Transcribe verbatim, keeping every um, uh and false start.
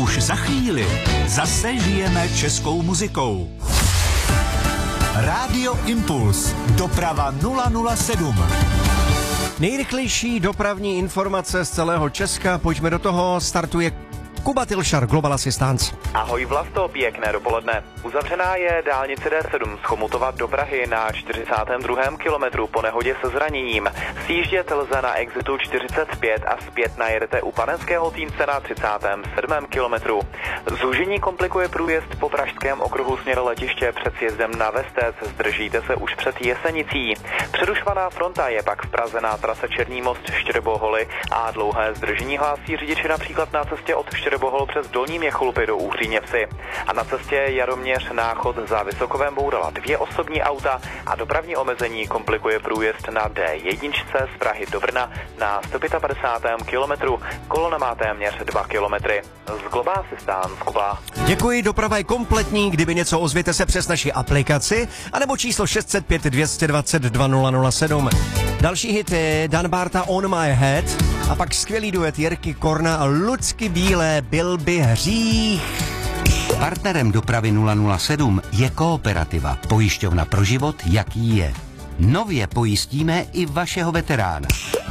Už za chvíli zase žijeme českou muzikou. Rádio Impuls. Doprava nula nula sedm. Nejrychlejší dopravní informace z celého Česka. Pojďme do toho. Startuje Kuba Tilšar, Global Assistance. Ahoj Vlasto, pěkné dopoledne. Uzavřená je dálnice D sedm z Chomutova do Prahy na čtyřicátém druhém kilometru po nehodě se zraněním. Sjíždět lze na exitu čtyřicet pět a zpět najedete u Panenského Týnce na třicátém sedmém kilometru. Zúžení komplikuje průjezd po pražském okruhu směr letiště před sjezdem na Vestec. Zdržíte se už před Jesenicí. Přerušovaná fronta je pak v Praze na trase Černý most Štěrboholy a dlouhé zdržení hlásí řidiči například na cestě od Štěrbohol přes Dolní Měchulpy do Úhříně Vsi. A na cestě Jaroměř Náchod za Vysokovém bourala dvě osobní auta a dopravní omezení komplikuje průjezd na D jedna z Prahy do Brna na sto padesátém pátém kilometru. Kolona má téměř dva kilometry. Z Global Assistance Kuba. Děkuji, doprava je kompletní. Kdyby něco, ozvěte se přes naši aplikaci anebo číslo šest set pět dvě stě dvacet dva nula nula sedm. Další hity Dan Barta On My Head a pak skvělý duet Jirky Korna a Lucky Bílé Byl by hřích. Partnerem dopravy nula nula sedm je Kooperativa, pojišťovna pro život, jaký je. Nově pojistíme i vašeho veterána.